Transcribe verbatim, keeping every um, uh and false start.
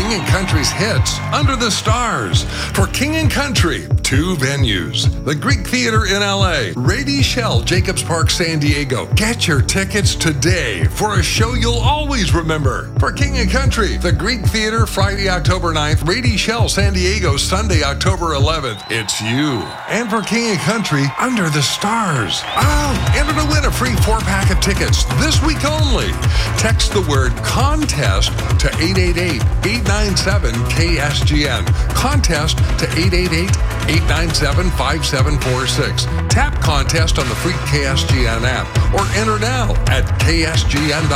King and Country's hits, Under the Stars. For King and Country, two venues. The Greek Theater in L A, Rady Shell, Jacobs Park, San Diego. Get your tickets today for a show you'll always remember. For King and Country, the Greek Theater, Friday, October ninth, Rady Shell, San Diego, Sunday, October eleventh. It's you. And for King and Country, Under the Stars. Oh, enter to win a free four-pack of tickets this week only. Text the word contest to eight eight eight, eight nine seven, K S G N. Contest to eight eight eight, eight nine seven, five seven four six. Tap contest on the free K S G N app or enter now at K S G N dot com.